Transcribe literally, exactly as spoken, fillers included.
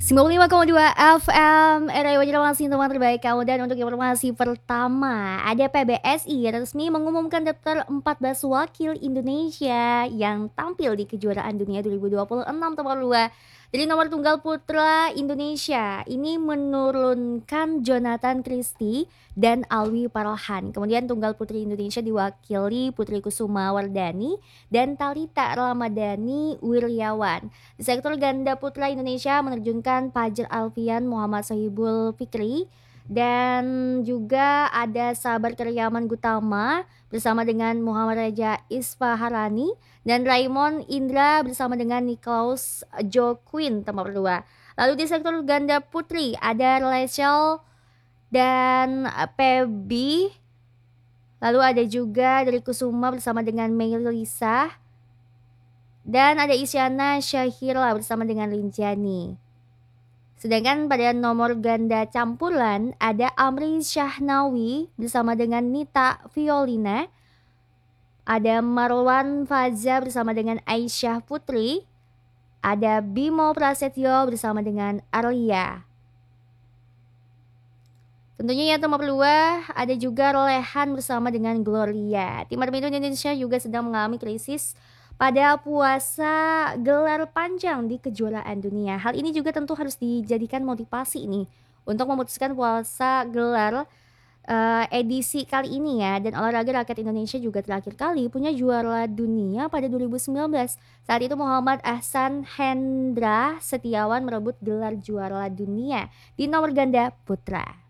sembilan puluh lima koma dua F M Radio Banjarmasin, teman terbaik kamu. Dan untuk informasi pertama, ada P B S I resmi mengumumkan daftar empat belas wakil Indonesia yang tampil di kejuaraan dunia dua ribu dua puluh enam nomor dua. Dari nomor tunggal putra, Indonesia ini menurunkan Jonathan Christie dan Alwi Paralhan. Kemudian tunggal putri Indonesia diwakili Putri Kusuma Wardani dan Talita Ramadhani Wiryawan. Di sektor ganda putra, Indonesia menerjunkan Fajar Alfian, Muhammad Sohibul Fikri, dan juga ada Sabar Karyaman Gutama bersama dengan Muhammad Reza Isfaharani dan Raymond Indra bersama dengan Niklaus Joaquin nomor dua. Lalu di sektor ganda putri ada Rachel dan Pebi. Lalu ada juga dari Kusuma bersama dengan Melisa. Dan ada Isyana Syahira bersama dengan Linjani. Sedangkan pada nomor ganda campuran ada Amri Syahnawi bersama dengan Nita Violina. Ada Marwan Faza bersama dengan Aisyah Putri. Ada Bimo Prasetyo bersama dengan Arlia. Tentunya yang nomor dua ada juga Rolehan bersama dengan Gloria. Tim badminton Indonesia juga sedang mengalami krisis pada puasa gelar panjang di kejuaraan dunia. Hal ini juga tentu harus dijadikan motivasi nih untuk memutuskan puasa gelar uh, edisi kali ini ya. Dan olahraga raket Indonesia juga terakhir kali punya juara dunia pada dua ribu sembilan belas. Saat itu Muhammad Ahsan Hendra Setiawan merebut gelar juara dunia di nomor ganda putra.